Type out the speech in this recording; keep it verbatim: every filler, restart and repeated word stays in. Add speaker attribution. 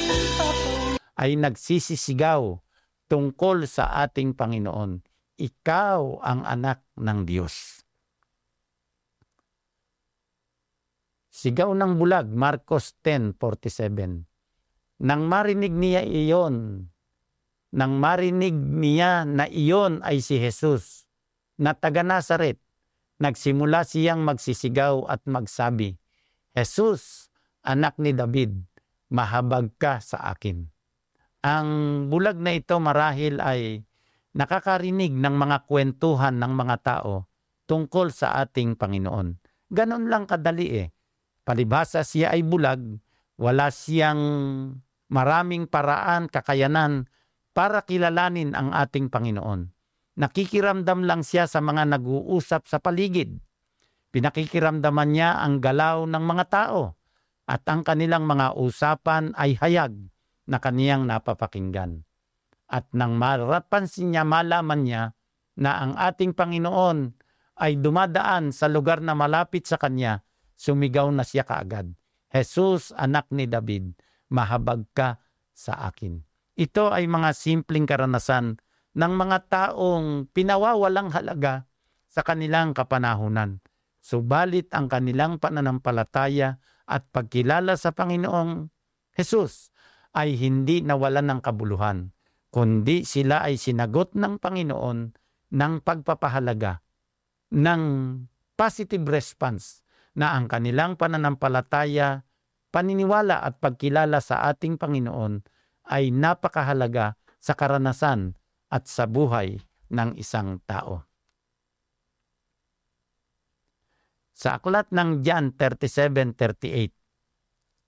Speaker 1: ay nagsisisigaw tungkol sa ating Panginoon. Ikaw ang anak ng Diyos. Sigaw ng bulag, Marcos ten forty-seven. Nang marinig niya iyon, nang marinig niya na iyon ay si Jesus, na taga Nazaret, nagsimula siyang magsisigaw at magsabi, Jesus, anak ni David, mahabag ka sa akin. Ang bulag na ito marahil ay nakakarinig ng mga kwentuhan ng mga tao tungkol sa ating Panginoon. Ganon lang kadali eh. Palibhasa siya ay bulag, wala siyang maraming paraan, kakayanan para kilalanin ang ating Panginoon. Nakikiramdam lang siya sa mga nag-uusap sa paligid. Pinakikiramdaman niya ang galaw ng mga tao at ang kanilang mga usapan ay hayag na kaniyang napapakinggan. At nang marapansin niya, malaman niya na ang ating Panginoon ay dumadaan sa lugar na malapit sa kanya, sumigaw na siya kaagad, Jesus, anak ni David, mahabag ka sa akin. Ito ay mga simpleng karanasan ng mga taong pinawawalang halaga sa kanilang kapanahunan. Subalit ang kanilang pananampalataya at pagkilala sa Panginoong Jesus ay hindi nawalan ng kabuluhan, kundi sila ay sinagot ng Panginoon ng pagpapahalaga, ng positive response, na ang kanilang pananampalataya, paniniwala at pagkilala sa ating Panginoon ay napakahalaga sa karanasan at sa buhay ng isang tao. Sa aklat ng John thirty-seven thirty-eight,